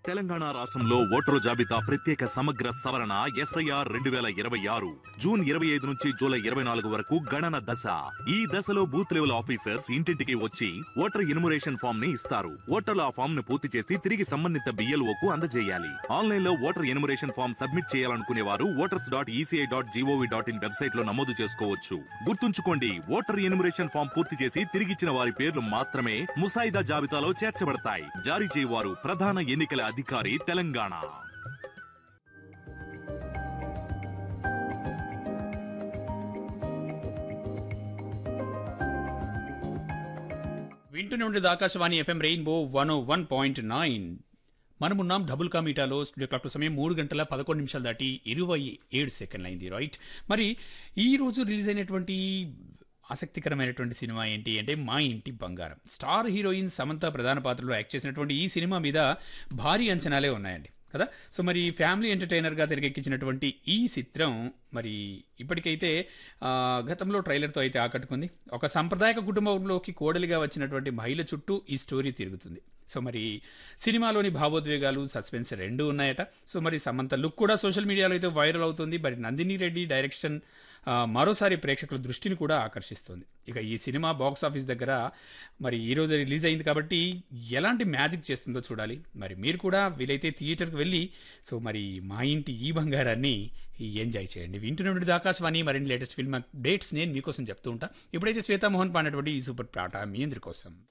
తెలంగాణ రాష్ట్రంలో ఓటరు జాబితా ప్రత్యేక సమగ్ర సవరణ ఎస్ఐఆర్ 2026 జూన్ 25 నుంచి జూలై 24 వరకు గణన దశ. ఈ దశలో బూత్ లెవెల్ ఆఫీసర్స్ ఇంటింటికి వచ్చి ఓటర్ ఎన్యుమరేషన్ ఫామ్ ని ఇస్తారు. ఓటర్లు ఆ ఫామ్ ను పూర్తి చేసి తిరిగి సంబంధిత BLOకు అందజేయాలి. ఆన్లైన్ లో ఓటర్ ఎన్యుమరేషన్ ఫామ్ సబ్మిట్ చేయాలనుకునే వారు voters.eci.gov.in వెబ్సైట్ లో నమోదు చేసుకోవచ్చు. గుర్తుంచుకోండి, ఓటర్ ఎన్యుమరేషన్ ఫామ్ పూర్తి చేసి తిరిగిచ్చిన వారి పేర్లు మాత్రమే ముసాయిదా జాబితాలో చేర్చబడతాయి. జారీ చేయవారు ప్రధాన ఎన్నికల అధికారి, తెలంగాణ. వింటూనే ఉండేది ఆకాశవాణి FM రెయిన్బో 101.9. మనమున్నాం డబుల్ కామీటాలో. స్టూడియో క్లాక్ సమయం 3:11 దాటి 27 సెకండ్లు అయింది. రైట్, మరి ఈ రోజు రిలీజ్ అయినటువంటి ఆసక్తికరమైనటువంటి సినిమా ఏంటి అంటే మా ఇంటి బంగారం. స్టార్ హీరోయిన్ సమంత ప్రధాన పాత్రలో యాక్ట్ చేసినటువంటి ఈ సినిమా మీద భారీ అంచనాలే ఉన్నాయండి కదా. సో మరి ఫ్యామిలీ ఎంటర్టైనర్గా తెరకెక్కించినటువంటి ఈ చిత్రం మరి ఇప్పటికైతే గతంలో ట్రైలర్తో అయితే ఆకట్టుకుంది. ఒక సాంప్రదాయక కుటుంబంలోకి కోడలిగా వచ్చినటువంటి మహిళ చుట్టూ ఈ స్టోరీ తిరుగుతుంది. సో మరి సినిమాలోని భావోద్వేగాలు, సస్పెన్స్ రెండూ ఉన్నాయట. సో మరి సమంత లుక్ కూడా సోషల్ మీడియాలో అయితే వైరల్ అవుతుంది. మరి నందిని రెడ్డి డైరెక్షన్ మరోసారి ప్రేక్షకుల దృష్టిని కూడా ఆకర్షిస్తుంది. ఇక ఈ సినిమా బాక్స్ ఆఫీస్ దగ్గర మరి ఈరోజు రిలీజ్ అయింది కాబట్టి ఎలాంటి మ్యాజిక్ చేస్తుందో చూడాలి. మరి మీరు కూడా వీలైతే థియేటర్కి వెళ్ళి సో మరి మా ఇంటి ఈ బంగారాన్ని ఎంజాయ్ చేయండి. వింటూనే ఉండేది ఆకాశవాణి. మరిన్ని లేటెస్ట్ ఫిల్మ్ అప్డేట్స్ నేను మీకోసం చెప్తూ ఉంటా. ఇప్పుడైతే శ్వేతా మోహన్ పాడినటువంటి ఈ సూపర్ పాట మీ అందరి కోసం.